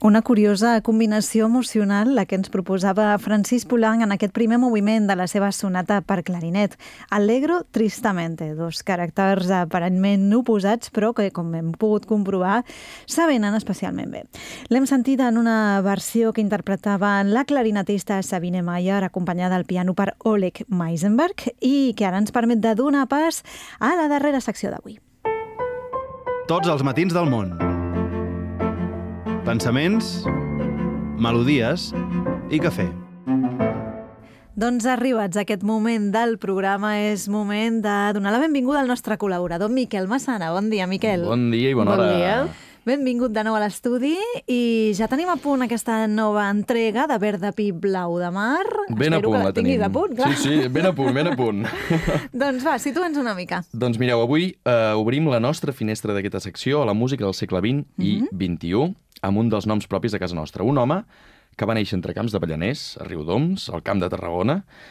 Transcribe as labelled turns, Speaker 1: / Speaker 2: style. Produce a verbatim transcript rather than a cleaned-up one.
Speaker 1: Una curiosa combinació emocional la que ens proposava Francis Poulenc en aquest primer moviment de la seva sonata per clarinet. Allegro tristamente, dos caràcters aparentment oposats, però que, com hem pogut comprovar, s'avenen especialment bé. L'hem sentit en una versió que interpretava la clarinetista Sabine Meyer, acompanyada al piano per Oleg Meisenberg, i que ara ens permet de donar pas a la darrera secció d'avui.
Speaker 2: Tots els matins del món. Pensaments, melodies i cafè.
Speaker 1: Doncs arribats a aquest moment del programa, és moment de donar la benvinguda al nostre col·laborador, Miquel Massana. Bon dia, Miquel.
Speaker 3: Bon dia i bona hora.
Speaker 1: Bon dia. Benvingut de nou a l'estudi i ja tenim a punt aquesta nova entrega de Verd de Pi, Blau de Mar.
Speaker 3: Ben
Speaker 1: Espero
Speaker 3: a punt
Speaker 1: que
Speaker 3: la tenim.
Speaker 1: tinguis a punt, clar.
Speaker 3: Sí, sí, ben a punt, ben a punt.
Speaker 1: Doncs va, situa'ns una mica.
Speaker 3: Doncs mireu, avui eh, obrim la nostra finestra d'aquesta secció a la música del segle vint i
Speaker 1: Mhm.
Speaker 3: vint-i-u, amb un dels noms propis de casa nostra. Un home que va néixer entre camps de Ballaners, a Riudoms, al Camp de Tarragona,